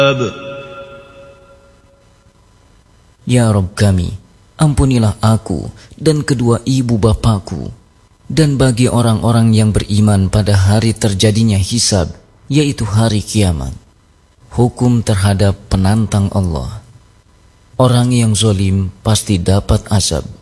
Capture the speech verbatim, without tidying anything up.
Ya Rabb kami, ampunilah aku dan kedua ibu bapaku, dan bagi orang-orang yang beriman pada hari terjadinya hisab, yaitu hari kiamat, hukum terhadap penantang Allah. Orang yang zalim pasti dapat azab.